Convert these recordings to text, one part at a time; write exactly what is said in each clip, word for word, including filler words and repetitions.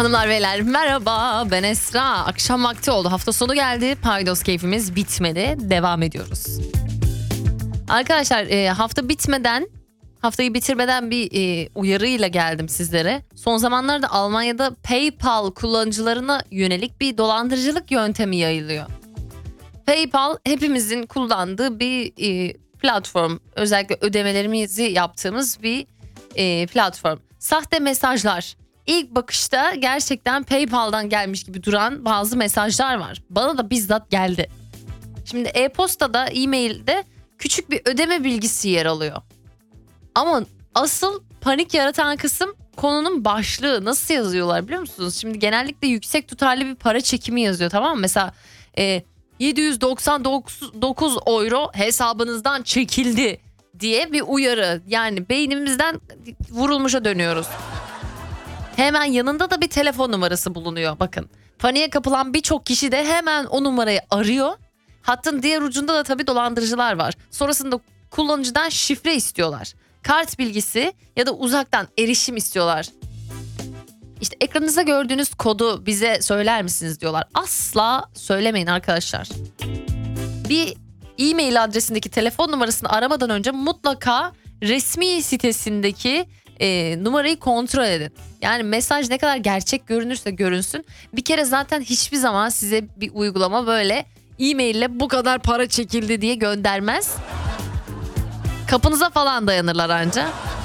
Hanımlar beyler merhaba, ben Esra. Akşam vakti oldu, hafta sonu geldi. Paydos keyfimiz bitmedi, devam ediyoruz. Arkadaşlar e, hafta bitmeden, haftayı bitirmeden bir e, uyarıyla geldim sizlere. Son zamanlarda Almanya'da PayPal kullanıcılarına yönelik bir dolandırıcılık yöntemi yayılıyor. PayPal hepimizin kullandığı bir e, platform. Özellikle ödemelerimizi yaptığımız bir e, platform. Sahte mesajlar. İlk bakışta gerçekten PayPal'dan gelmiş gibi duran bazı mesajlar var. Bana da bizzat geldi. Şimdi e-postada, e-mailde küçük bir ödeme bilgisi yer alıyor. Ama asıl panik yaratan kısım konunun başlığı. Nasıl yazıyorlar biliyor musunuz? Şimdi genellikle yüksek tutarlı bir para çekimi yazıyor, tamam mı? Mesela e, yedi yüz doksan dokuz euro hesabınızdan çekildi diye bir uyarı. Yani beynimizden vurulmuşa dönüyoruz. Hemen yanında da bir telefon numarası bulunuyor, bakın. Paniğe kapılan birçok kişi de hemen o numarayı arıyor. Hattın diğer ucunda da tabii dolandırıcılar var. Sonrasında kullanıcıdan şifre istiyorlar. Kart bilgisi ya da uzaktan erişim istiyorlar. İşte ekranınızda gördüğünüz kodu bize söyler misiniz diyorlar. Asla söylemeyin arkadaşlar. Bir e-mail adresindeki telefon numarasını aramadan önce mutlaka resmi sitesindeki e, numarayı kontrol edin. Yani mesaj ne kadar gerçek görünürse görünsün. Bir kere zaten hiçbir zaman size bir uygulama böyle e-mail ile bu kadar para çekildi diye göndermez. Kapınıza falan dayanırlar anca.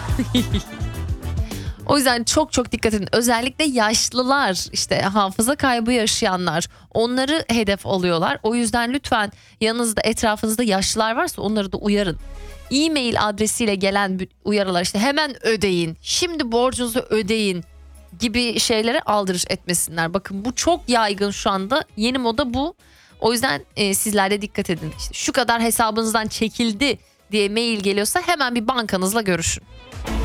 O yüzden çok çok dikkat edin. Özellikle yaşlılar, işte hafıza kaybı yaşayanlar, onları hedef alıyorlar. O yüzden lütfen yanınızda, etrafınızda yaşlılar varsa onları da uyarın. E-mail adresiyle gelen uyarılar, işte hemen ödeyin, şimdi borcunuzu ödeyin gibi şeylere aldırış etmesinler. Bakın bu çok yaygın şu anda. Yeni moda bu. O yüzden e, sizler de dikkat edin. İşte şu kadar hesabınızdan çekildi diye mail geliyorsa hemen bir bankanızla görüşün.